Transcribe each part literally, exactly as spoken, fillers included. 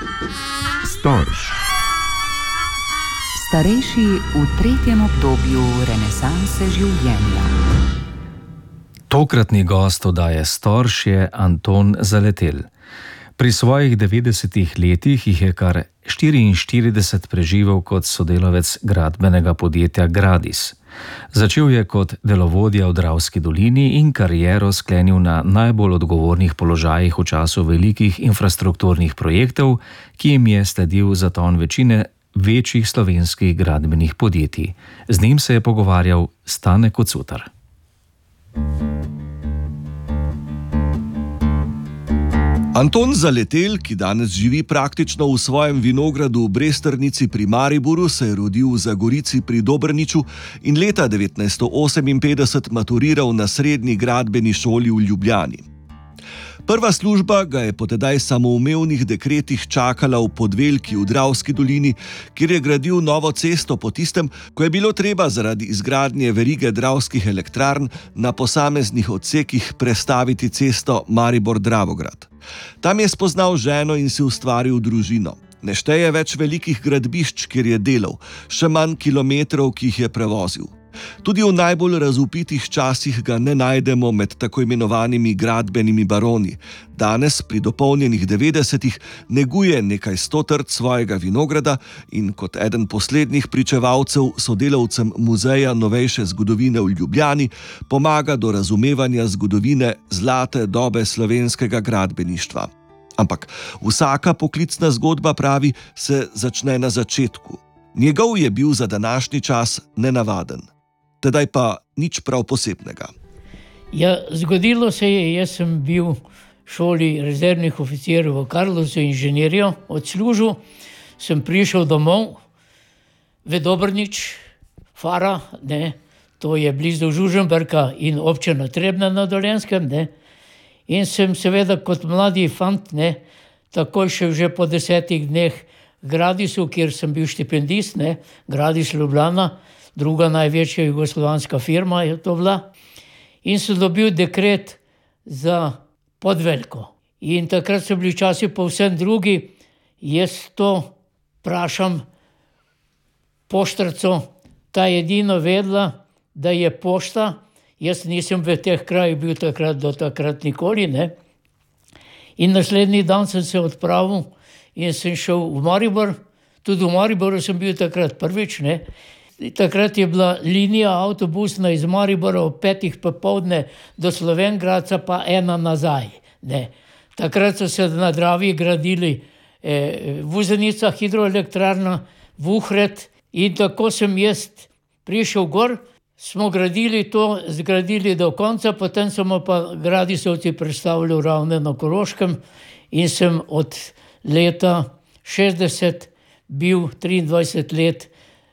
Storž. Starejši v tretjem obdobju renesanse življenja. Tokratni gost oddaje Storž je Anton Zaletel. Pri svojih devetdesetih letih jih je kar štiriinštirideset preživel kot sodelavec gradbenega podjetja Gradis. Začel je kot delovodja v Dravski dolini in kariero sklenil na najbolj odgovornih položajih v času velikih infrastrukturnih projektov, ki jim je sledil zaton večine večjih slovenskih gradbenih podjetij. Z njim se je pogovarjal Stane Kocutar. Anton Zaletel, ki danes živi praktično v svojem vinogradu v Bresternici pri Mariboru, se je rodil v Zagorici pri Dobrniču in leta devetnajststo oseminpetdeset maturiral na srednji gradbeni šoli v Ljubljani. Prva služba ga je po tedaj samoumevnih dekretih čakala v Podvelki v Dravski dolini, kjer je gradil novo cesto po tistem, ko je bilo treba zaradi izgradnje verige dravskih elektrarn na posameznih odsekih prestaviti cesto Maribor-Dravograd. Tam je spoznal ženo in si ustvaril družino. Ne šteje več velikih gradbišč, kjer je delal, še manj kilometrov, ki jih je prevozil. Tudi v najbolj razvpitih časih ga ne najdemo med tako imenovanimi gradbenimi baroni. Danes, pri dopolnjenih devetdesetih, neguje nekaj sto trt svojega vinograda in kot eden poslednjih pričevalcev sodelavcem Muzeja novejše zgodovine v Ljubljani pomaga do razumevanja zgodovine zlate dobe slovenskega gradbeništva. Ampak vsaka poklicna zgodba, pravi, se začne na začetku. Njegov je bil za današnji čas nenavaden. Tedaj pa nič prav posebnega. Ja, zgodilo se je, jaz sem bil v šoli rezervnih oficirjev v Karlovcu, inženirjo, odslužil, sem prišel domov v Dobrnič, Fara, ne, to je blizu Žužemberka in občina Trebnje na Dolenjskem, ne, in sem seveda kot mladi fant, ne, takoj šel že po desetih dneh v Gradisu, kjer sem bil štipendist, ne, Gradis Ljubljana, druga največja jugoslovanska firma je to bila, in sem dobil dekret za Podveljko. In takrat so bili časi povsem drugi, jaz to vprašam poštarco, ta je edino vedela, da je pošta, jaz nisem v teh krajih bil takrat do takrat nikoli, ne. In naslednji dan sem se odpravil in sem šel v Maribor, tudi v Mariboru sem bil takrat prvič, ne. Takrat je bila linija avtobusna iz Maribora ob petih popoldne do Slovenj Gradca, pa ena nazaj, ne. Takrat so se na Dravi gradili eh, Vuzenica, hidroelektrarna, Vuhred, in tako sem jaz prišel gor, smo gradili to, zgradili do konca, potem smo pa Gradisovci predstavili v Ravne na Koroškem in sem od leta šestdeset bil triindvajset let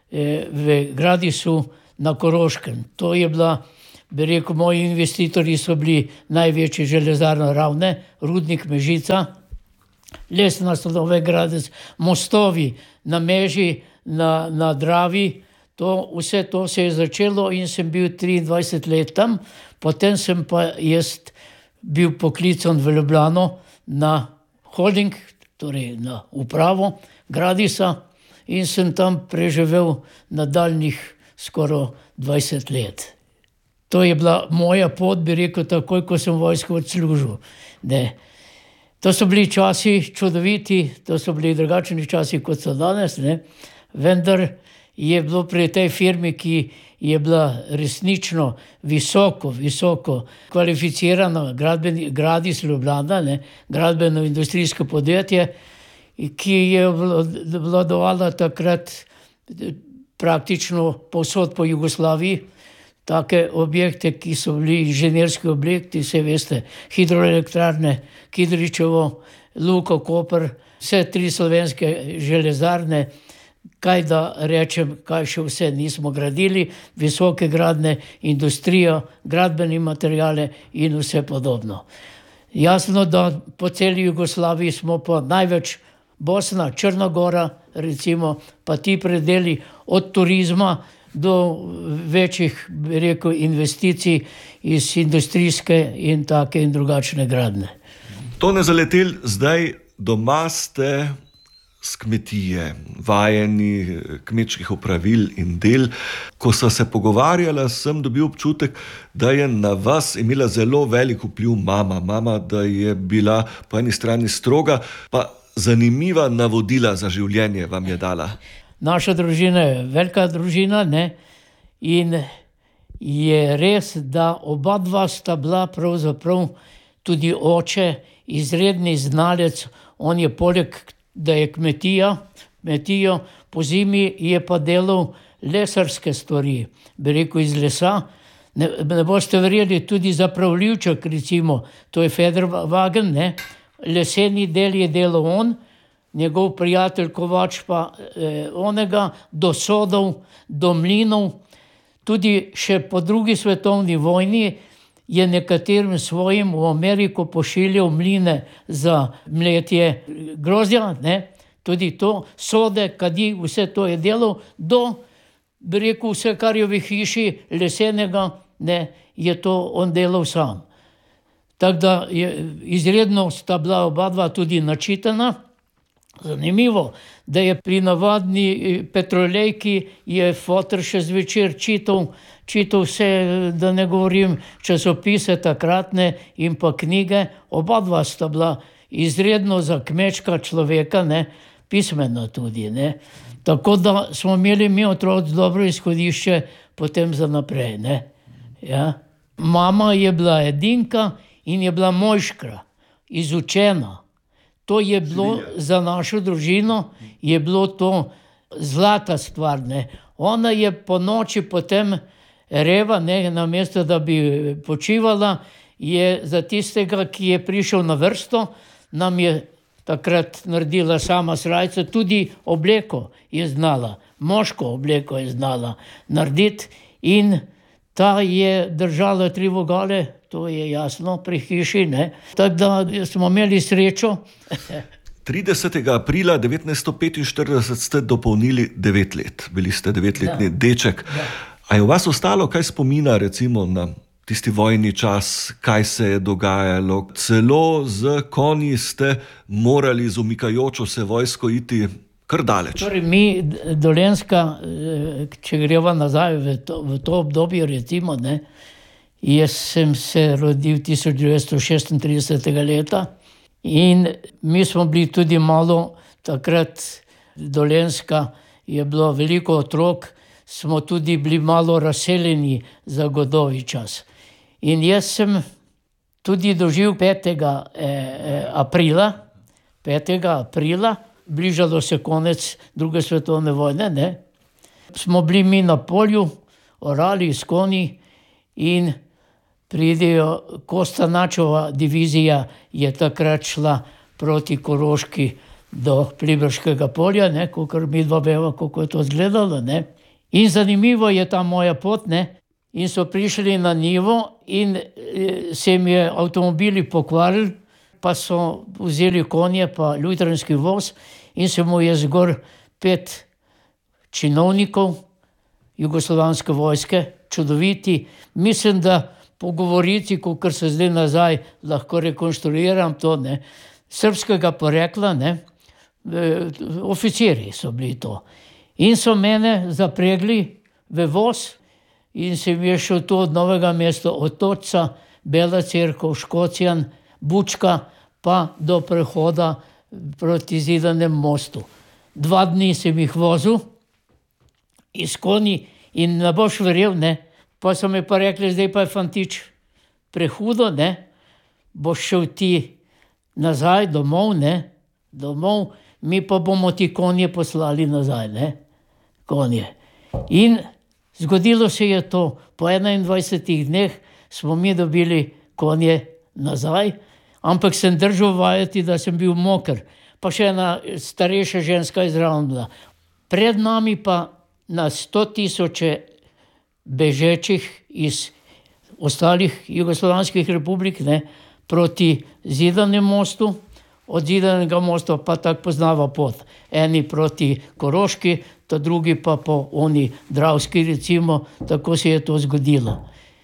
v Gradisu na Koroškem. To je bila, bi rekel, moji investitorji so bili največji železarna Ravne, rudnik Mežica, lesna Nove Gradec, mostovi na Meži, na, na Dravi, to, vse to se je začelo in sem bil triindvajset let tam, potem sem pa jaz bil poklican v Ljubljano na holding, torej na upravo Gradisa, in sem tam preživel nadaljnjih skoraj dvajset let. To je bila moja pot, bi rekel, takoj, ko sem vojsko odslužil. Ne. To so bili časi čudoviti, to so bili drugačni časi, kot so danes, ne. Vendar je bilo pri tej firmi, ki je bila resnično visoko, visoko kvalificirana, gradbeni, Gradis Ljubljana, ne, gradbeno-industrijsko podjetje, ki je vladovala takrat praktično povsod po Jugoslaviji, take objekte, ki so bili inženirski objekti, vse veste, hidroelektrarne, Kidričevo, Luko Koper, vse tri slovenske železarne, kaj da rečem, kaj še vse nismo gradili, visoke gradne, industrija, gradbeni materiale in vse podobno. Jasno, da po celi Jugoslaviji smo pa največ Bosna, Črna-Gora, recimo, pa ti predeli od turizma do večjih, bi rekel, investicij iz industrijske in take in drugačne gradne. Tone Zaletel, zdaj doma ste z kmetije, vajeni kmečkih opravil in del. Ko sva se pogovarjala, sem dobil občutek, da je na vas imela zelo velik vpliv mama. Mama, da je bila po eni strani stroga, pa zanimiva navodila za življenje vam je dala. Naša družina je velika družina, ne? In je res, da oba dva sta bila pravzaprav tudi oče, izredni znalec. On je poleg, da je kmetija, kmetijo, po zimi je pa delal lesarske stvari, bi rekel iz lesa. Ne, ne boste verjeli, tudi za pravljivček, recimo, to je Federwagen, ne? Leseni del je delal on, njegov prijatelj Kovač pa eh, onega, do sodov, do mlinov. Tudi še po drugi svetovni vojni je nekaterim svojim v Ameriko pošiljal mline za mletje grozdja, ne? Tudi to, sode, kadi, vse to je delal, do, bi rekel, vse, kar je v hiši lesenega, ne, je to on delal sam. Tako da je, izredno sta bila oba dva tudi načitana. Zanimivo, da je pri navadni petrolejki je foter še zvečer čital, čital vse, da ne govorim, časopise takratne in pa knjige. Oba dva sta bila izredno za kmečka človeka, ne, pismena tudi, ne. Tako da smo imeli mi otroci dobro izhodišče potem za naprej, ne. Ja. Mama je bila edinka in je bila mojškra, izučena. To je bilo za našo družino, je bilo to zlata stvar, ne. Ona je po noči potem reva, ne, namesto da bi počivala, je za tistega, ki je prišel na vrsto, nam je takrat naredila sama srajco, tudi obleko je znala, moško obleko je znala narediti in ta je držala tri vogale, to je jasno, pri hiši, ne. Tako da smo imeli srečo. tridesetega aprila devetnajststo petinštirideset ste dopolnili devet let. Bili ste devetletni ja. deček. Ja. A je v vas ostalo kaj spomina, recimo, na tisti vojni čas, kaj se je dogajalo? Celo z konji ste morali z umikajočo se vojsko iti kar daleč. Torej, mi, Dolenjska, če greva nazaj v to, v to obdobje, recimo, ne, jaz sem se rodil tisoč devetsto šestintridesetega leta in mi smo bili tudi malo, takrat Dolenjska je bilo veliko otrok, smo tudi bili malo razseljeni za godovi čas. In jaz sem tudi doživel petega aprila, petega aprila, bližalo se konec druge svetovne vojne, ne. Smo bili mi na polju, orali s konji in pridejo, Kostanačova divizija je takrat šla proti Koroški do Pliberškega polja, ne, kakor mi dva veva, kako je to izgledalo, ne. In zanimivo je ta moja pot, ne, in so prišli na njivo in se jim je avtomobili pokvarili, pa so vzeli konje pa ljutrnski voz in se mu je zgor pet činovnikov jugoslovanske vojske, čudoviti. Mislim, da po govorici, kakor se zdaj nazaj lahko rekonstruiram to, ne, srbskega porekla, ne, oficirji so bili to. In so mene zapregli v voz in sem je šel to od Novega mesta, od Točca, Bela Cerkev, Škocjan, Bučka, pa do prehoda proti Zidanem mostu. Dva dni sem jih vozil iz konji in ne boš verjel, ne, pa so mi pa rekli, zdaj pa je fantič prehudo, ne, boš šel ti nazaj domov, ne, domov, mi pa bomo ti konje poslali nazaj, ne, konje. In zgodilo se je to, po enaindvajsetih dneh smo mi dobili konje nazaj, ampak sem držal vajeti, da sem bil moker, pa še ena starejša ženska izraven bila. Pred nami pa na sto tisoče bežečih iz ostalih jugoslovanskih republik, ne, proti Zidanem mostu, od Zidanega mosta pa tako poznava pot. Eni proti Koroški, ta drugi pa po oni Dravski, recimo, tako se je to zgodilo.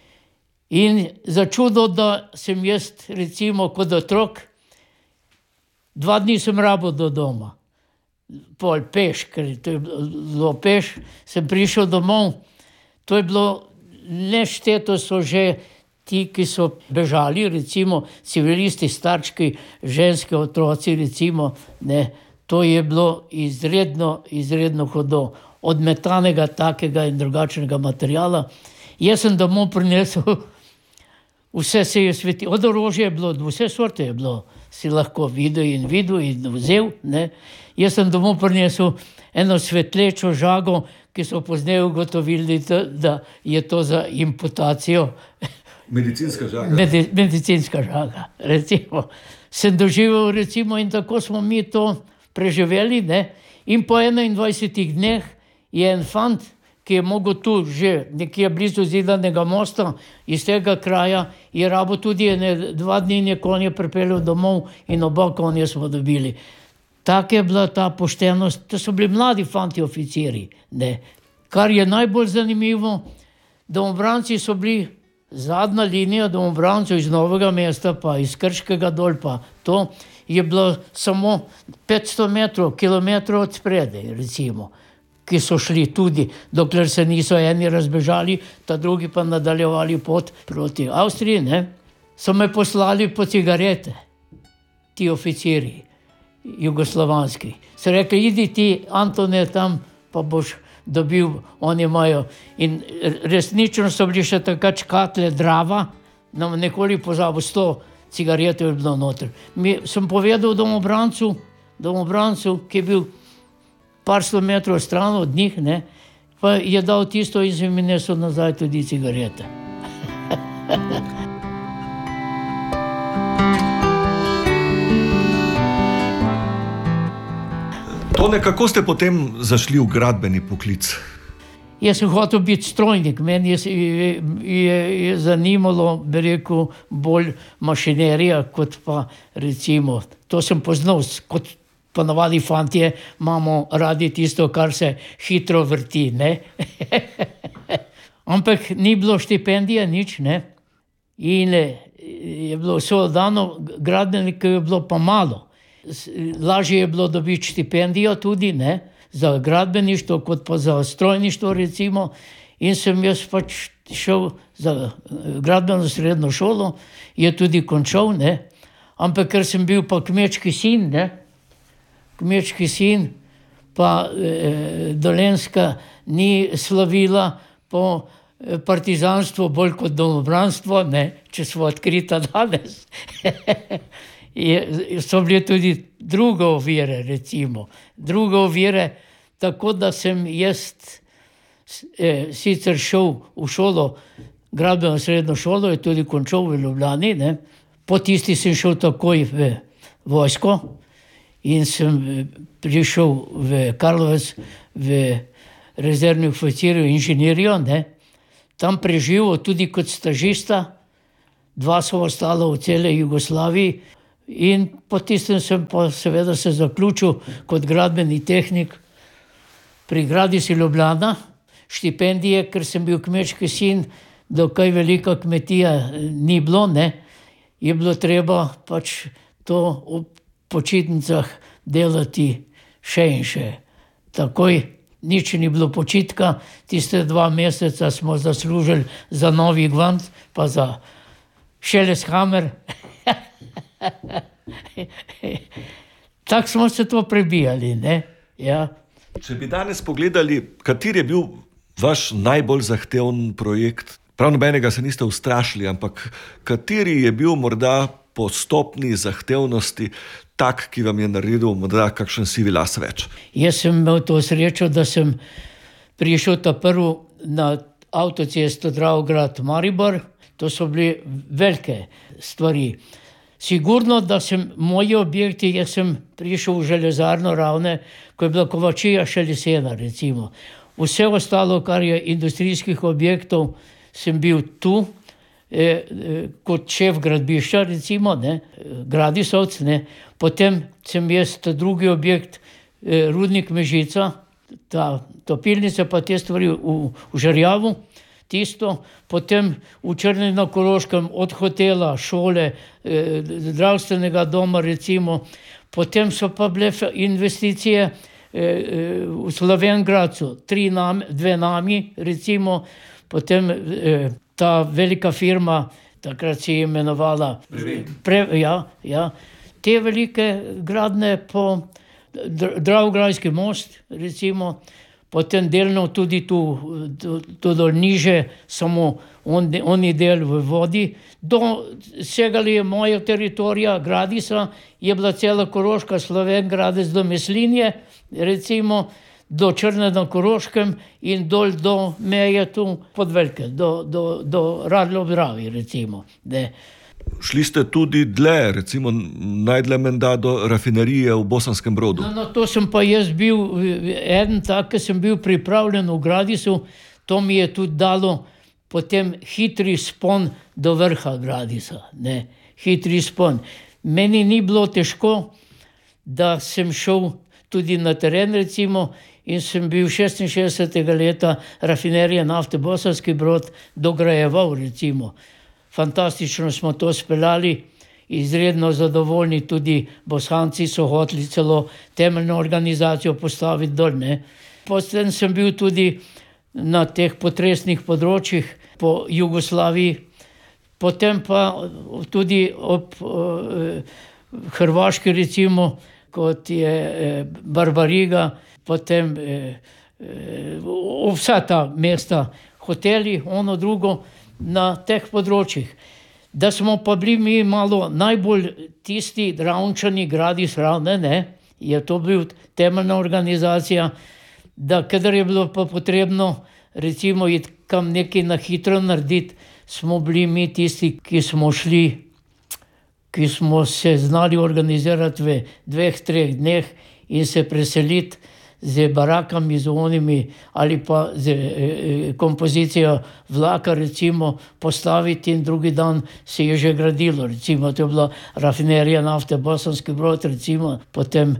In za čudo, da sem jaz, recimo, kot otrok, dva dni sem rabil do doma. pol peš, ker to je bilo peš, sem prišel domov, to je bilo nešteto so že ti, ki so bežali, recimo civilisti, starčki, ženske, otroci, recimo, ne, to je bilo izredno, izredno hudo, odmetanega takega in drugačnega materijala. Jaz sem domov prinesel, vse se je svetilo, od orožja je bilo, vse sorte je bilo, si lahko videl in videl in vzel, ne. Jaz sem domov prinesel eno svetlečo žago, ki so pozneje ugotovili, da je to za imputacijo. Medicinska žaga. Medi, medicinska žaga, recimo. Sem doživel, recimo, in tako smo mi to preživeli, ne. In po enaindvajsetih dneh je en fant, ki je mogel tu že nekje blizu Zidanega mosta, iz tega kraja, je rabo tudi ene dva dni in je konje pripeljal domov in oba konje smo dobili. Tak je bila ta poštenost, to so bili mladi fanti oficiri, ne. Kar je najbolj zanimivo, domobranci so bili zadnja linija domobrancev iz Novega mesta, pa iz Krškega dol, pa to je bilo samo petsto metrov, kilometrov od spredaj, recimo, ki so šli tudi, dokler se niso eni razbežali, ta drugi pa nadaljevali pot proti Avstriji, ne. So me poslali po cigarete, ti oficiri, jugoslovanski. So rekli, idi ti, Antone, tam pa boš dobil, oni imajo. In resnično so bili še takrat škatle Drava, nam nekoli pozabil, sto cigaretov je bilo noter. Mi, sem povedal domobrancu, domobrancu, ki je bil par sto metrov stran od njih, ne, pa je dal tisto in se mi nesel nazaj tudi cigarete. Tone, kako ste potem zašli v gradbeni poklic? Jaz sem hotel biti strojnik, meni je, je, je zanimalo, bi rekel, bolj mašinerija, kot pa recimo, to sem poznal, kot ponavadi fantje, imamo radi tisto, kar se hitro vrti, ne. Ampak ni bilo štipendije, nič, ne. In je bilo vse dano, gradbenikov je bilo pa malo. Lažje je bilo dobiti štipendijo tudi, ne, za gradbeništvo, kot pa za strojništvo, recimo. In sem jaz pač šel za gradbeno srednjo šolo, je tudi končal, ne. Ampak ker sem bil pa kmečki sin, ne, kmečki sin, pa eh, Dolenjska ni slavila po partizanstvu bolj kot domobranstvo, ne, če smo odkrita danes. Je, so bile tudi druge ovire, recimo. Druge ovire, tako da sem jaz eh, sicer šel v šolo, gradbeno srednjo šolo, je tudi končal v Ljubljani, ne. Po tisti sem šel takoj v vojsko in sem prišel v Karlovec v rezervni oficirju inženirijo, ne. Tam preživel tudi kot stažista, dva so ostala v celej Jugoslaviji. In po tistem sem pa seveda se zaključil kot gradbeni tehnik pri Gradisi Ljubljana, štipendije, ker sem bil kmečki sin, da kaj velika kmetija ni bilo, ne, je bilo treba pač to v počitnicah delati še in še. Takoj nič ni bilo počitka, tiste dva meseca smo zaslužili za novi gvant, pa za Šeleshammer. Tako smo se to prebijali, ne? Ja. Če bi danes pogledali, kateri je bil vaš najbolj zahteven projekt, prav nobenega se niste ustrašili, ampak kateri je bil morda po stopni zahtevnosti tak, ki vam je naredil morda kakšen sivi las več? Jaz sem imel to srečo, da sem prišel ta prvi na avtocesto Dravograd-Maribor. To so bili velike stvari. Sigurno, da sem moji objekti, jaz sem prišel v železarno Ravne, ko je bila kovačija še lesena, recimo. Vse ostalo, kar je industrijskih objektov, sem bil tu, eh, eh, kot šef gradbišča, recimo, ne, Gradisovc, ne. Potem sem jaz ta drugi objekt, eh, Rudnik Mežica, ta topilnica pa te stvari v, v Žerjavu, tisto, potem v Črni na Koroškem od hotela, šole, zdravstvenega doma, recimo. Potem so pa bile investicije v Slovenj Gradcu, tri nam, dve nami, recimo, potem ta velika firma, takrat se je imenovala pre, ja, ja, te velike gradne po Dravograjski most, recimo, potem delno tudi tu, tu dol niže, samo on, oni del v vodi. Do segali je moja teritorija, Gradisa, je bila cela Koroška, Slovenj Gradec do Meslinje, recimo, do Črne na Koroškem in dol do meje tu Podvelke, do, do, do Radlje ob Dravi, recimo. Ne. Šli ste tudi dlje, recimo najdlje menda do rafinerije v Bosanskem Brodu. No, no, to sem pa jaz bil, eden tak, ki sem bil pripravljen v Gradisu, to mi je tudi dalo potem hitri spon do vrha Gradisa. Ne? Hitri spon. Meni ni bilo težko, da sem šel tudi na teren, recimo, in sem bil šestinšestdesetega leta rafinerije nafte Bosanski Brod dograjeval, recimo. Fantastično smo to speljali, izredno zadovoljni, tudi Bosanci so hoteli celo temeljno organizacijo postaviti dol. Ne. Potem sem bil tudi na teh potresnih področjih po Jugoslaviji, potem pa tudi ob eh, Hrvaški, recimo, kot je eh, Barbariga, potem eh, eh, vsa ta mesta, hoteli, ono drugo, na teh področjih. Da smo pa bili mi malo najbolj tisti Dravnčani, Gradis Ravne, ne, je to bil temeljna organizacija, da kadar je bilo pa potrebno, recimo, iti kam nekaj na hitro narediti, smo bili mi tisti, ki smo šli, ki smo se znali organizirati v dveh, treh dneh in se preseliti z barakami, z onimi, ali pa z eh, kompozicijo vlaka, recimo, postaviti in drugi dan se je že gradilo. Recimo, to je bila rafinerija nafte Bosanski Brod, recimo, potem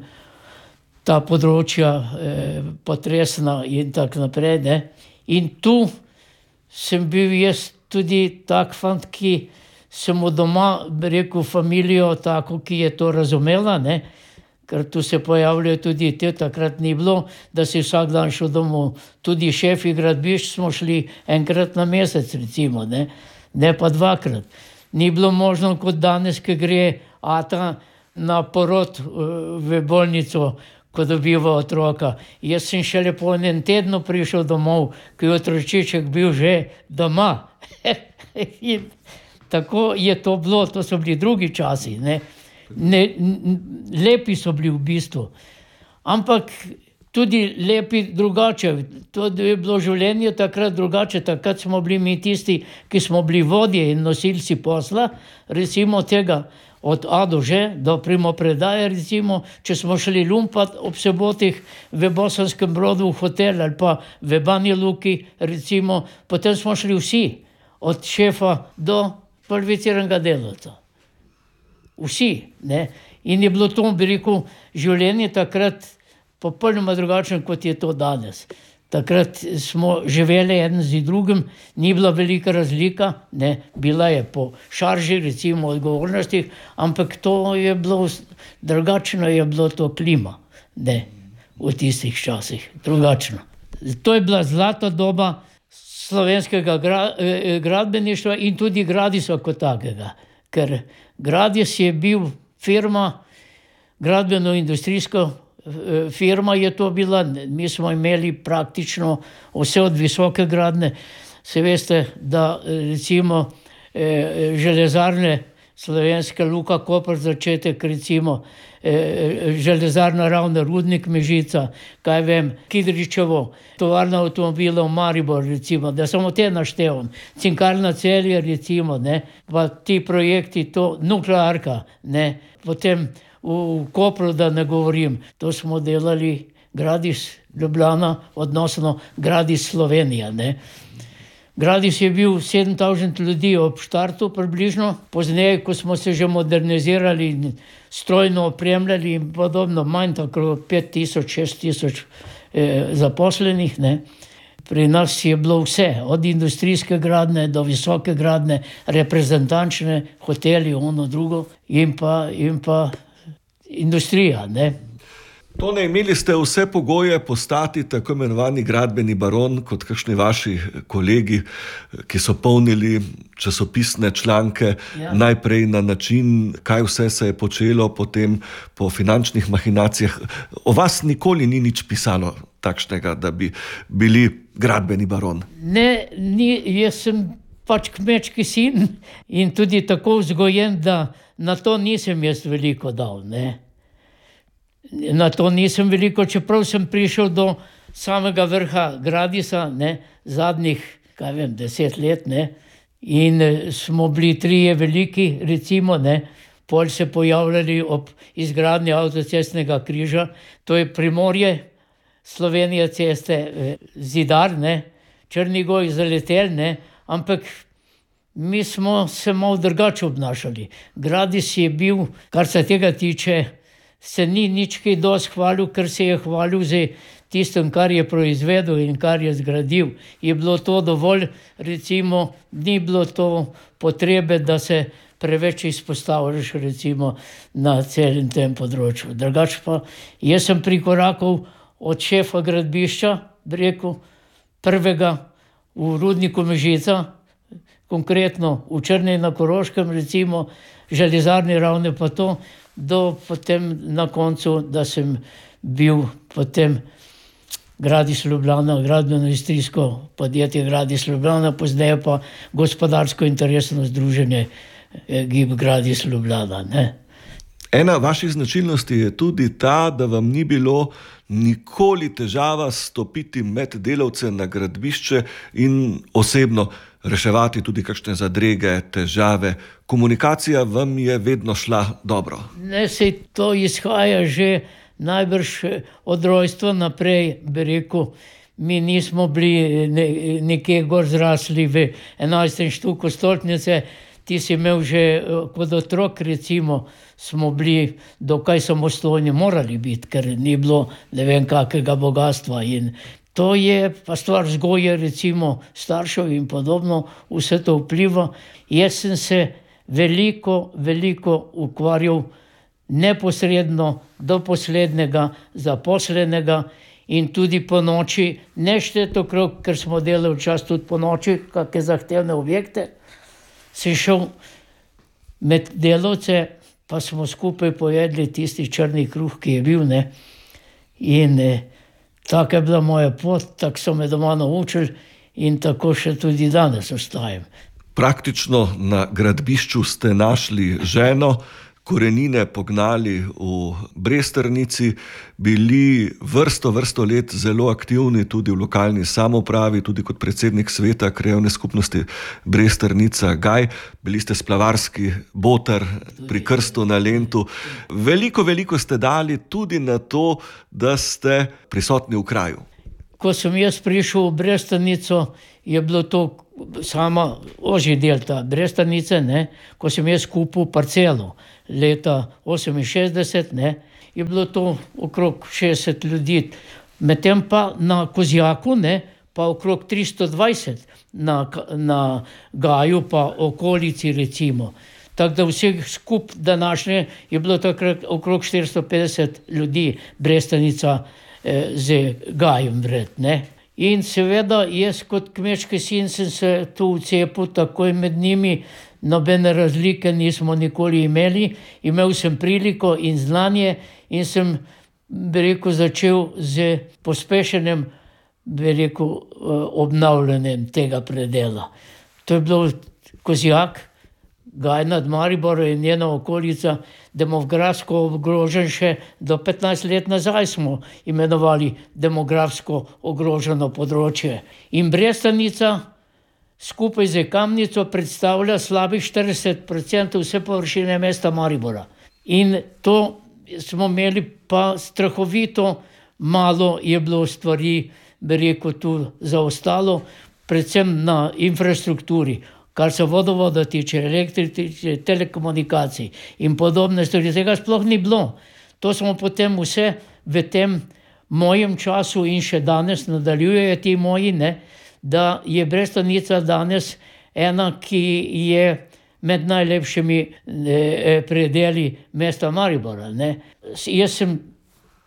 ta področja eh, potresna in tako naprej. Ne? In tu sem bil jaz tudi tak fant, ki sem od doma rekel familijo tako, ki je to razumela, ne? Ker tu se pojavljajo tudi te, takrat ni bilo, da si vsak dan šel domov. Tudi šefi gradbišč smo šli enkrat na mesec, recimo, ne, ne pa dvakrat. Ni bilo možno kot danes, ki gre ata na porod v bolnico, ko dobiva otroka. Jaz sem šele po enem tednu prišel domov, ko je otročiček bil že doma. Tako je to bilo, to so bili drugi časi, ne. Ne, lepi so bili v bistvu, ampak tudi lepi drugače. To je bilo življenje takrat drugače. Takrat smo bili mi tisti, ki smo bili vodje in nosilci posla, recimo tega od A do Ž, do primopredaje, recimo, če smo šli lumpat ob sobotih v Bosanskem Brodu v hotel ali pa v Banja Luki, recimo, potem smo šli vsi, od šefa do kvalificiranega delavca. Vsi, ne. In je bilo to, bi rekel, življenje takrat popolnoma drugačno, kot je to danes. Takrat smo živeli eden z drugim, ni bila velika razlika, ne. Bila je po šarži, recimo, odgovornostih, ampak to je bilo, drugačno je bilo to klima, ne, v tistih časih, drugačno. To je bila zlata doba slovenskega gra, eh, gradbeništva in tudi Gradisa kot takega, ker Gradis je bil firma, gradbeno-industrijska firma je to bila. Mi smo imeli praktično vse od visoke gradne. Se veste, da recimo eh, železarne slovenske, Luka Koper začetek, recimo eh, železarna Ravne, Rudnik Mežica, kaj vem, Kidričevo, tovarna avtomobilov Maribor, recimo, da samo te naštevam, Cinkarna Celje, recimo, ne, pa ti projekti, to, nuklearka, ne, potem v Kopru, da ne govorim, to smo delali Gradis Ljubljana, odnosno Gradis Slovenija, ne. Gradis je bil sedem tisoč ljudi ob štartu približno, pozneje, ko smo se že modernizirali in strojno opremljali in podobno, manj tako pet tisoč, šest tisoč eh, zaposlenih, ne. Pri nas je bilo vse, od industrijske gradne do visoke gradne, reprezentančne, hoteli, ono drugo in pa, in pa industrija, ne. Tone, imeli ste vse pogoje postati tako imenovani gradbeni baron, kot kakšni vaši kolegi, ki so polnili časopisne članke, ja. Najprej na način, kaj vse se je počelo, potem po finančnih mahinacijah. O vas nikoli ni nič pisalo takšnega, da bi bili gradbeni baron. Ne, ni, jaz sem pač kmečki sin in tudi tako vzgojen, da na to nisem jaz veliko dal, ne. Na to nisem veliko, čeprav sem prišel do samega vrha Gradisa, ne, zadnjih, kaj vem, deset let, ne, in smo bili trije veliki, recimo, ne, pol se pojavljali ob izgradnji avtocestnega križa, to je Primorje, Slovenija ceste, Zidar, ne, Črnigoj, Zaletel, ne, ampak mi smo se malo drugače obnašali. Gradis je bil, kar se tega tiče, se ni nič kaj dosti hvalil, ker se je hvalil z tistem, kar je proizvedel in kar je zgradil. Je bilo to dovolj, recimo, ni bilo to potrebe, da se preveč izpostavljaš, recimo, na celem tem področju. Drugače pa, jaz sem prikorakal od šefa gradbišča, bi rekel, prvega v rudniku Mežica, konkretno v Črni na Koroškem, recimo, železarni Ravne pa to, do potem na koncu, da sem bil potem Gradis Ljubljana, gradbeno-industrijsko podjetje Gradis Ljubljana, pozneje pa gospodarsko interesno združenje Gib Gradis Ljubljana, ne. Ena vaših značilnosti je tudi ta, da vam ni bilo nikoli težava stopiti med delavce na gradbišče in osebno reševati tudi kakšne zadrege, težave. Komunikacija vam je vedno šla dobro. Ne, sej to izhaja že najbrž od rojstva naprej, bi rekel. Mi nismo bili ne, nekje gor zrasli v enajstem štuku stolpnice. Ti si imel že kot otrok, recimo, smo bili dokaj samostojni, morali biti, ker ni bilo ne vem kakega bogatstva. In to je pa stvar vzgoje, recimo, staršev in podobno, vse to vpliva. Jaz sem se veliko, veliko ukvarjal neposredno do poslednjega zaposlenega in tudi po noči, ne šteto krog, ker smo delali včasih tudi po noči, kakšne zahtevne objekte, sem šel med delavce, pa smo skupaj pojedli tisti črni kruh, ki je bil, ne. In eh, taka je bila moja pot, tako so me doma naučili in tako še tudi danes ostajam. Praktično na gradbišču ste našli ženo, korenine pognali v Bresternici, bili vrsto, vrsto let zelo aktivni tudi v lokalni samoupravi, tudi kot predsednik sveta krajevne skupnosti Bresternica Gaj. Bili ste splavarski boter pri krstu na Lentu. Veliko, veliko ste dali tudi na to, da ste prisotni v kraju. Ko sem jaz prišel v Bresternico, je bilo to sama ožji del ta Bresternice, ne, ko sem jaz kupil parcelo leta oseminšestdeset, ne, je bilo to okrog šestdeset ljudi. Medtem pa na Kozjaku, ne, pa okrog tristo dvajset, na, na Gaju pa okolici, recimo. Tako da vseh skup današnje je bilo takrat okrog štiristo petdeset ljudi, Bresternica eh, z Gajem vred, ne. In seveda jaz kot kmečki sin sem se tu vcepil takoj med njimi, nobene razlike nismo nikoli imeli. Imel sem priliko in znanje in sem, bi rekel, začel z pospešenim, bi rekel, obnavljanjem tega predela. To je bilo Kozjak, Gaj nad Mariborom in njena okolica, demografsko ogrožen še do petnajst let nazaj smo imenovali demografsko ogroženo področje. In Bresternica skupaj z Kamnico predstavlja slabih štirideset procentov vse površine mesta Maribora. In to smo imeli pa strahovito malo je bilo stvari, bi rekel, tu zaostalo, predvsem na infrastrukturi. Kar se vodovoda tiče, elektrike, telekomunikacij in podobne stvari, tega sploh ni bilo. To smo potem vse v tem mojem času in še danes nadaljujejo ti moji, ne, da je Bresternica danes ena, ki je med najlepšimi eh, predeli mesta Maribora, ne. Jaz sem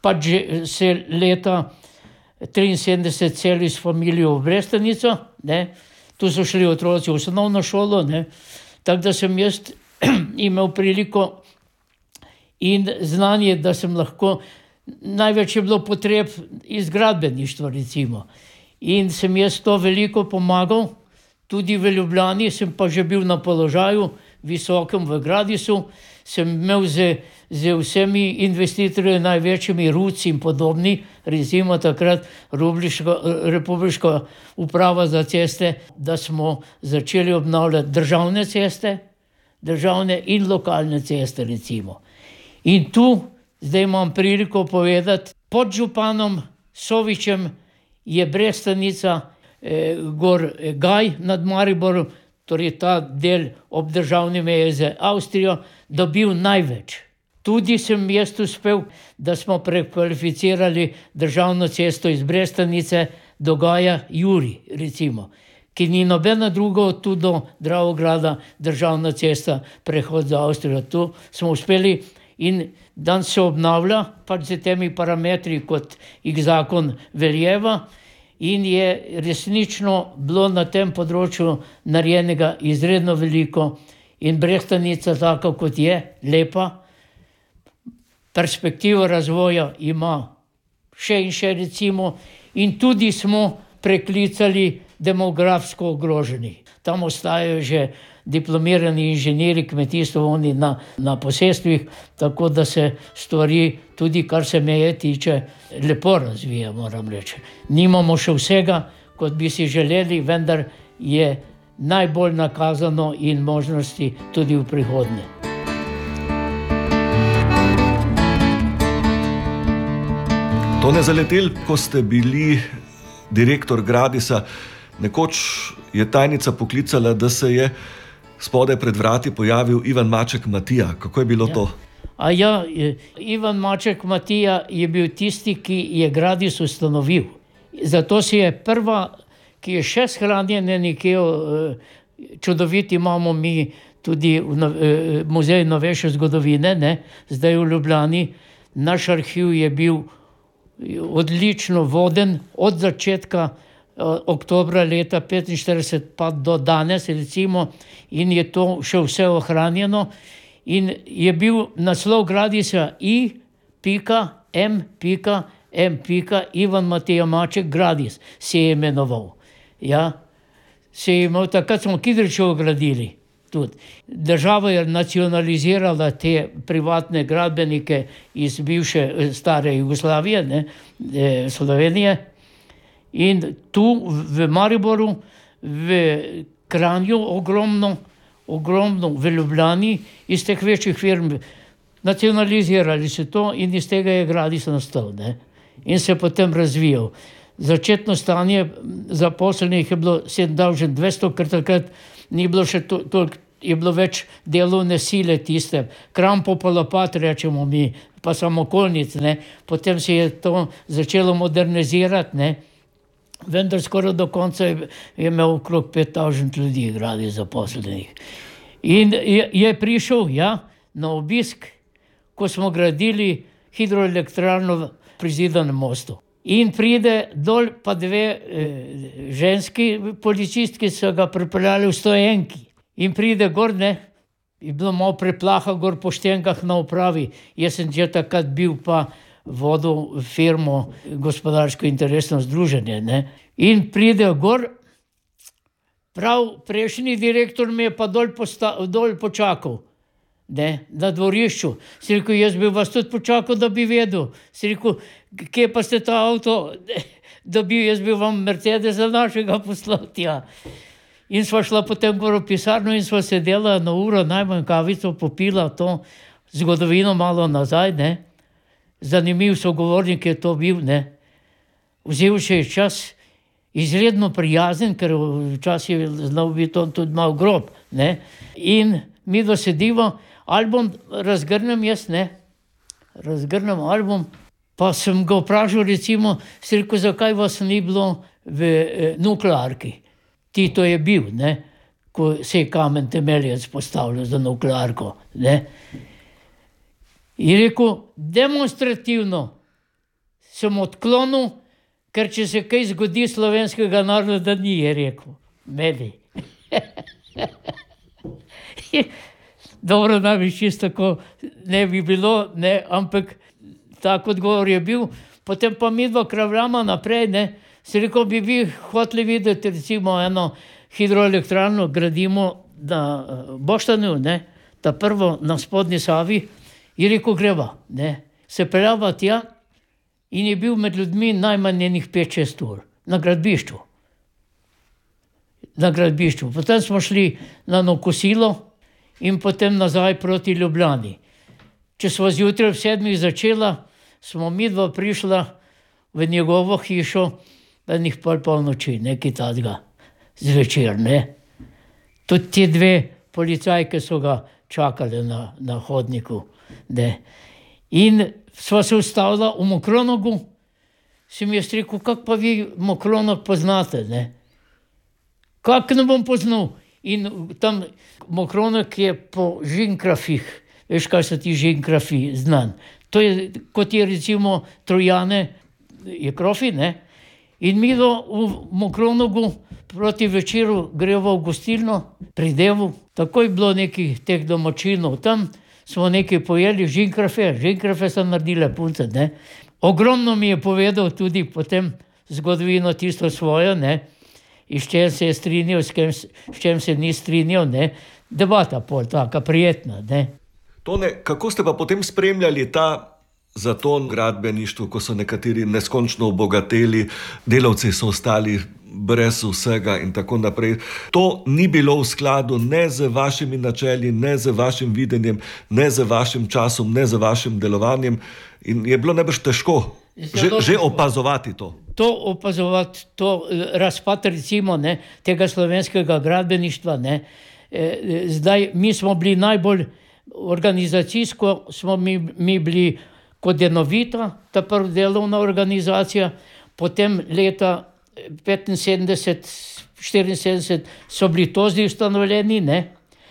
pač se leta triinsedemdeset celi s familijo v Brestanico, ne. Tu so šli otroci v osnovno šolo, ne. Tako da sem jaz imel priliko in znanje, da sem lahko, največ je bilo potreb iz gradbeništva, recimo. In sem jaz to veliko pomagal, tudi v Ljubljani sem pa že bil na položaju, visokem v Gradisu, sem imel z, z vsemi investitorji, največjimi Ruci in podobni, recimo takrat Republiška uprava za ceste, da smo začeli obnavljati državne ceste, državne in lokalne ceste, recimo. In tu zdaj imam priliko povedati, pod županom Sovičem je Brestanica, eh, gor eh, Gaj nad Mariborom, torej ta del ob državni meji z Avstrijo, dobil največ. Tudi sem jaz uspel, da smo prekvalificirali državno cesto iz Brestanice do Gaja Juri, recimo, ki ni nobena druga od tu do Dravograda državna cesta, prehod za Avstrijo. Tu smo uspeli in danes se obnavlja, pač z temi parametri, kot jih zakon veljeva, in je resnično bilo na tem področju narejenega izredno veliko in Brestanica, taka kot je, lepa, perspektivo razvoja ima še in še, recimo, in tudi smo preklicali demografsko ogroženi. Tam ostajajo že diplomirani inženirji kmetijstva, oni na, na posestvih, tako da se stvari, tudi kar se meje tiče, lepo razvija, moram reči. Nimamo še vsega, kot bi si želeli, vendar je najbolj nakazano in možnosti tudi v prihodnje. Tone Zaletelj, ko ste bili direktor Gradisa, nekoč je tajnica poklicala, da se je spodaj pred vrati pojavil Ivan Maček Matija. Kako je bilo ja. to? A ja, Ivan Maček Matija je bil tisti, ki je Gradis ustanovil. Zato si je prva, ki je še shranjena nekje, čudoviti imamo mi tudi v Muzeju novejše zgodovine, ne, zdaj v Ljubljani. Naš arhiv je bil odlično voden od začetka oktobra leta petinštirideset pa do danes, recimo, in je to še vse ohranjeno. In je bil naslov Gradisa I M M Ivan Matija Maček Gradis se je imenoval. Ja, se je imel, takrat smo Kidričevo gradili tudi. Država je nacionalizirala te privatne gradbenike iz bivše stare Jugoslavije, ne, Slovenije. In tu v Mariboru, v Kranju ogromno, ogromno v Ljubljani iz teh večjih firm nacionalizirali se to in iz tega je Gradis nastal, ne. In se potem razvijal. Začetno stanje zaposlenih je bilo sedem tisoč dvesto, ker takrat ni bilo še toliko, je bilo več delovne sile tiste. Krampo pa lopat, rečemo mi, pa samokolnic, ne. Potem se je to začelo modernizirati, ne. Vendar skoraj do konca je, je imel okrog pet tisoč ljudi Gradis zaposlenih. In je, je prišel, ja, na obisk, ko smo gradili hidroelektrarno pri Zidanem mostu. In pride dol pa dve eh, ženski policistki, so ga pripeljali v stoenki. In pride gor, ne, je bilo malo preplaha gor po štenkah na upravi. Jaz sem že takrat bil pa vodil firmo Gospodarsko interesno združenje, ne. In pride gor, prav prejšnji direktor me je pa dol, posta, dol počakal, ne, na dvorišču. Si rekel, jaz bi vas tudi počakal, da bi vedel. Si rekel, kje pa ste ta avto dobil, jaz bi vam Mercedesa našega poslal tja. In sva šla potem gor v pisarno in sva sedela na uro, najmanj kavico popila, to zgodovino malo nazaj, ne. Zanimiv sogovornik je to bil, ne. Vzel še je čas, izredno prijazen, ker včasih je znal biti on tudi malo grob, ne. In mi dosedivo, album razgrnem jaz, ne. Razgrnem album, pa sem ga vprašal, recimo, si rekel, zakaj vas ni bilo v eh, nuklearki. Tito je bil, ne, ko se je kamen temeljec postavljal za nuklearko, ne. In rekel, demonstrativno sem odklonil, ker če se kaj zgodi slovenskega naroda, ni, je rekel. Meni. Dobro, največ čisto tako ne bi bilo, ne, ampak tak odgovor je bil. Potem pa mi dva kravljama naprej, ne, se rekel, bi vi hoteli videti recimo eno hidroelektrarno gradimo na Boštanu, ne, ta prvo na spodnji Savi, je rekel, greva, ne, se peljava tja in je bil med ljudmi najmanj njenih pet šest ur na gradbišču. Na gradbišču. Potem smo šli na eno kosilo in potem nazaj proti Ljubljani. Če smo zjutraj v sedmih začela, smo mi dva prišla v njegovo hišo, da njih pol polnoči, nekaj tazga, zvečer, ne. Tudi te dve policajke so ga čakali na, na hodniku, ne. In sva se ustavila v Mokronogu, si mi je rekel, kako pa vi Mokronog poznate, ne. Kako ne bom poznal? In tam Mokronog je po žinkrafih, veš, kaj so ti žinkrafi znan. To je, kot je recimo Trojane, je krofi, ne? In mi do v Mokronogu proti večeru greva v gostilno, pri Devu. Takoj bilo nekih teh domačinov. Tam smo nekaj pojeli, žinkrafe, žinkrafe so naredile punce, ne? Ogromno mi je povedal tudi potem zgodovino tisto svojo, ne? In s čem se je strinjal, s, kem, s čem se ni strinjal, ne? Debata pol, taka prijetna, ne? Tone, kako ste pa potem spremljali ta zaton gradbeništvu, ko so nekateri neskončno obogateli, delavci so ostali brez vsega in tako naprej. To ni bilo v skladu ne z vašimi načeli, ne z vašim videnjem, ne z vašim časom, ne z vašim delovanjem in je bilo najbrž težko že, že opazovati to. To opazovati, to razpad recimo, ne, tega slovenskega gradbeništva, ne. E, zdaj, mi smo bili najbolj organizacijsko, smo mi, mi bili kot Enovita, ta prva delovna organizacija, potem leta petinsedemdeset, štiriinsedemdeset so bili Tozdi ustanovljeni, ne,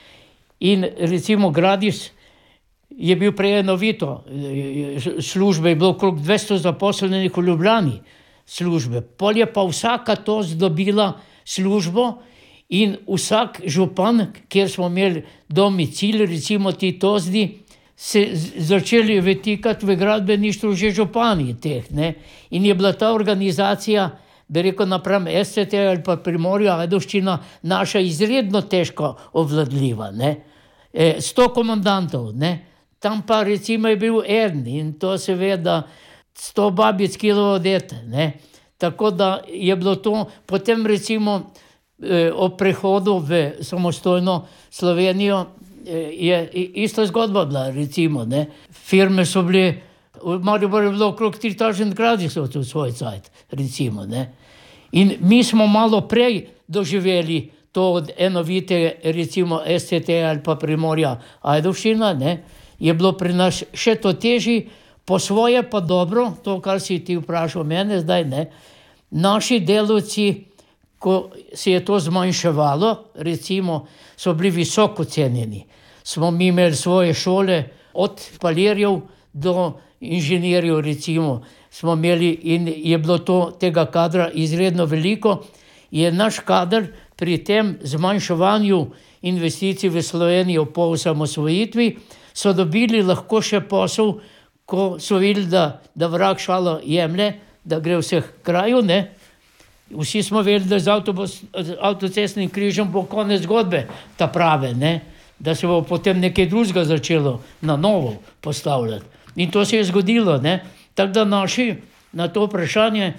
in recimo Gradis je bil prej Enovito, službe je bilo okrog dvesto zaposlenih v Ljubljani službe, pol je pa vsaka Tozd dobila službo in vsak župan, kjer smo imeli domicil, recimo ti Tozdi, se začeli vetikati v gradbeništvu že župani teh, ne. In je bila ta organizacija, bi rekel, napram S C T ali pa Primorju, Ajdovščina, naša izredno težko obvladljiva, ne. E, sto komandantov, ne. Tam pa recimo je bil en in to seveda sto babic kilo dete, ne. Tako da je bilo to, potem recimo eh, ob prehodu v samostojno Slovenijo eh, je ista zgodba bila, recimo, ne. Firme so bile, v Mariboru je bilo okrog tri tisoč gradisovcev v svoj cajt, recimo, ne. In mi smo malo prej doživeli to od Enovite, recimo S C T ali pa Primorja Ajdovščina, ne. Je bilo pri nas še to težje, po svoje pa dobro, to, kar si ti vprašal mene zdaj, ne. Naši delavci, ko se je to zmanjševalo, recimo, so bili visoko cenjeni. Smo mi imeli svoje šole, od palirjev do inženirjev, recimo, smo imeli in je bilo to, tega kadra izredno veliko. Je naš kader pri tem zmanjševanju investicij v Slovenijo po osamosvojitvi so dobili lahko še posel, ko so videli, da, da vrag šalo jemlje, da gre vseh kraju, ne. Vsi smo vedeli, da z, avtobus, z avtocestnim križem bo konec zgodbe ta prave, ne. Da se bo potem nekaj drugega začelo na novo postavljati. In to se je zgodilo, ne. Tako da naši na to vprašanje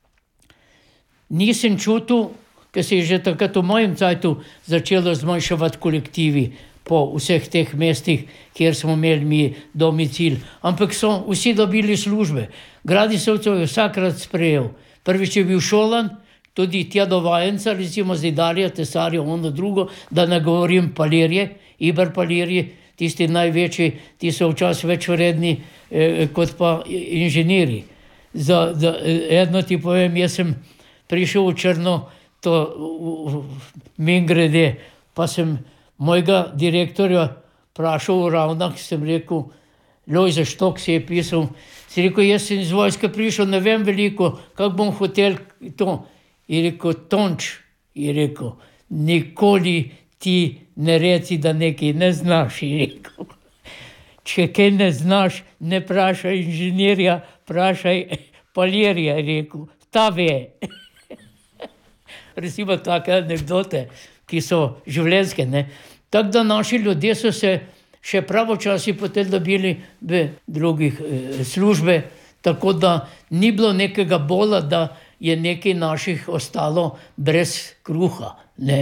nisem čutil, ker se je že takrat v mojem cajtu začelo zmanjševati kolektivi po vseh teh mestih, kjer smo imeli mi domicil. Ampak so vsi dobili službe. Gradisovcev je vsakrat sprejel. Prvič je bil šolan, tudi tja do vajenca, recimo zidarja, tesarja, ono drugo, da ne govorim palirje, Iber palirji, tisti največji, ti so včasih več vredni eh, kot pa inženirji. Za, za, edno ti povem, jaz sem prišel v Črno, to mimogrede, pa sem mojega direktorja vprašal v Ravnah, sem rekel, Lojze Štok si je pisal, si rekel, jaz sem iz vojske prišel, ne vem veliko, kako bom hotel to. Je rekel, Tonč, je rekel, nikoli ti ne reci, da nekaj ne znaš, je rekel. Če kaj ne znaš, ne vprašaj inženirja, vprašaj paljerja, je rekel, ta ve. Recimo take anekdote, ki so življenjske, ne. Tako da naši ljudje so se še pravočasih potem dobili v drugih eh, službe, tako da ni bilo nekega bola, da je nekaj naših ostalo brez kruha, ne.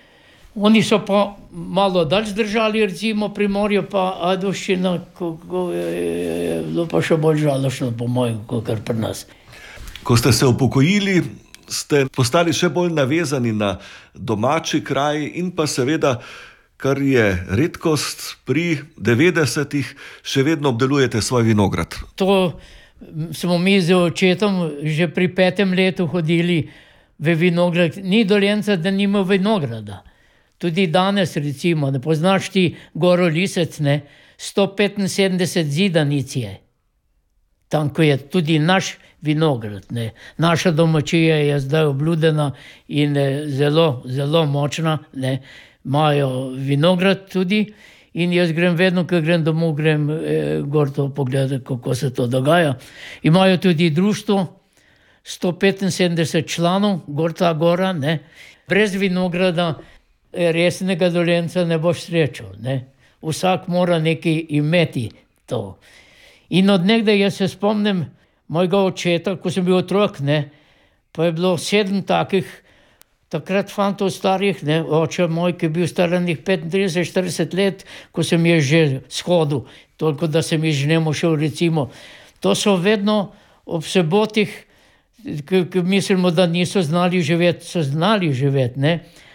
Oni so pa malo dalj zdržali, recimo pri morju, pa Ajdovščina, ko, ko je bilo pa še bolj žalošno, po mojem, kot pri nas. Ko ste se upokojili, ste postali še bolj navezani na domači kraj in pa seveda, kar je redkost, pri devetdesetih še vedno obdelujete svoj vinograd. To smo mi z očetom že pri petem letu hodili v vinograd. Ni Dolenca, da nima vinograda. Tudi danes, recimo, ne poznaš ti Goro Lisec, ne, sto petinsedemdeset zidanic je. Tam, ko je tudi naš vinograd, ne. Naša domačija je zdaj obludena in zelo, zelo močna, ne. Imajo vinograd tudi in jaz grem vedno, ko grem domov, grem eh, gor to pogledati, kako se to dogaja. Imajo tudi društvo, sto petinsedemdeset članov, gor ta gora, ne. Brez vinograda resnega Dolenca ne boš srečal, ne. Vsak mora nekaj imeti to. In od nekdaj jaz se spomnim mojega očeta, ko sem bil otrok, ne, pa je bilo sedem takih takrat fantov starih, ne, oče moj, ki je bil star petintrideset štirideset let, ko sem je že shodil, toliko da sem iz Žnemu šel, recimo. To so vedno ob sobotih, ki, ki mislimo, da niso znali živeti, so znali živeti, ne.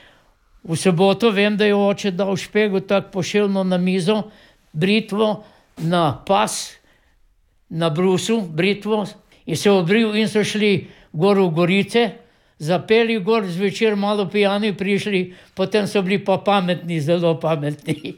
V soboto vem, da je oče dal špegu tako pošeljno na mizo, britvo na pas, na brusu, britvo, in se obril in so šli gor v Gorice, zapeli gor, zvečer malo pijani prišli, potem so bili pa pametni, zelo pametni.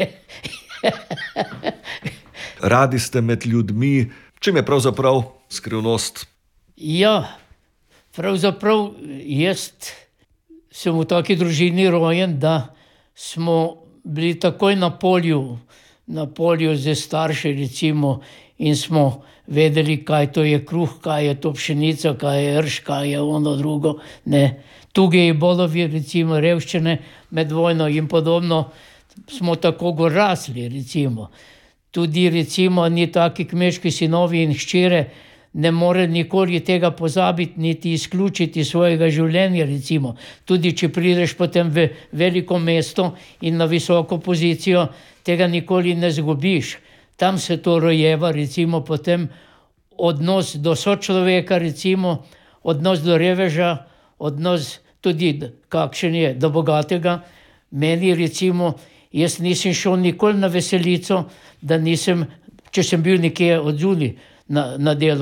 Radi ste med ljudmi. Čem je pravzaprav skrivnost? Ja, pravzaprav jaz sem v taki družini rojen, da smo bili takoj na polju, na polju z starši, recimo, in smo vedeli, kaj to je kruh, kaj je to pšenica, kaj je rž, kaj je ono drugo, ne. Tugi bolovi, recimo, revščine med vojno in podobno, smo tako gorasli, recimo. Tudi, recimo, ni taki kmečki sinovi in hčere, ne more nikoli tega pozabiti, niti izključiti svojega življenja, recimo. Tudi, če prideš potem v veliko mesto in na visoko pozicijo, tega nikoli ne zgubiš. Tam se to rojeva, recimo, potem odnos do sočloveka, recimo, odnos do reveža, odnos tudi, kakšen je, do bogatega. Meni, recimo, jaz nisem šel nikoli na veselico, da nisem, če sem bil nekje odzunaj na, na delu.